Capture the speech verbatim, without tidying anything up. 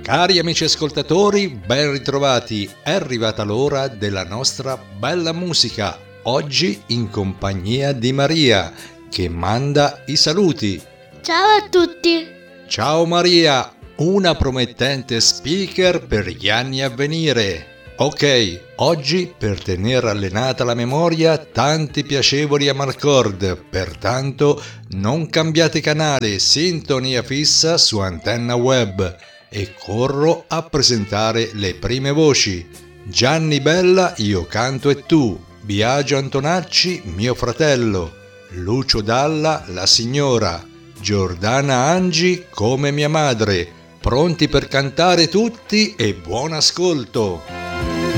Cari amici ascoltatori, ben ritrovati. È arrivata l'ora della nostra bella musica. Oggi in compagnia di Maria, che manda i saluti. Ciao a tutti! Ciao Maria, una promettente speaker per gli anni a venire. Ok, oggi per tenere allenata la memoria tanti piacevoli amarcord, pertanto non cambiate canale, sintonia fissa su Antenna Web e corro a presentare le prime voci. Gianni Bella, io canto e tu, Biagio Antonacci, mio fratello, Lucio Dalla, la signora, Giordana Angi come mia madre. Pronti per cantare tutti e buon ascolto!